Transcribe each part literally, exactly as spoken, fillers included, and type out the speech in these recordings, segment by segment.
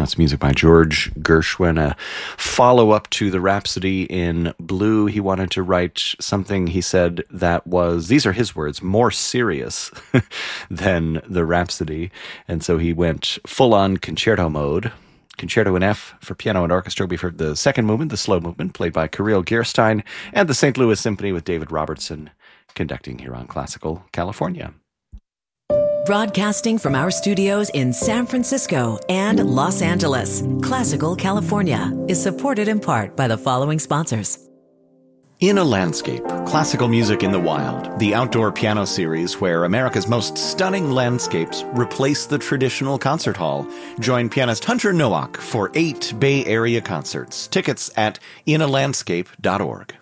That's music by George Gershwin, a follow-up to the Rhapsody in Blue. He wanted to write something, he said, that was, these are his words, more serious than the Rhapsody. And so he went full-on concerto mode. Concerto in F for piano and orchestra. We've heard the second movement, the slow movement, played by Kirill Gerstein, and the Saint Louis Symphony with David Robertson conducting here on Classical California. Broadcasting from our studios in San Francisco and Los Angeles, Classical California is supported in part by the following sponsors. In a Landscape, Classical Music in the Wild, the outdoor piano series where America's most stunning landscapes replace the traditional concert hall. Join pianist Hunter Nowak for eight Bay Area concerts. Tickets at in a landscape dot org.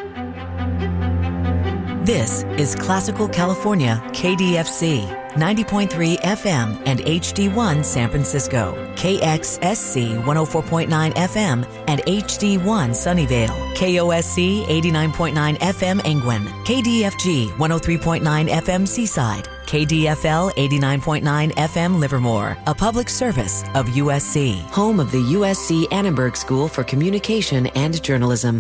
This is Classical California, K D F C, ninety point three F M and H D one San Francisco, K X S C one oh four point nine F M and H D one Sunnyvale, K O S C eighty-nine point nine F M Angwin, K D F G one oh three point nine F M Seaside, K D F L eighty-nine point nine F M Livermore, a public service of U S C, home of the U S C Annenberg School for Communication and Journalism.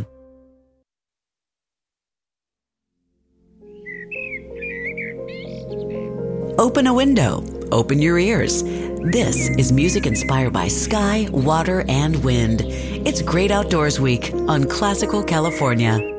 Open a window. Open your ears. This is music inspired by sky, water, and wind. It's Great Outdoors Week on Classical California.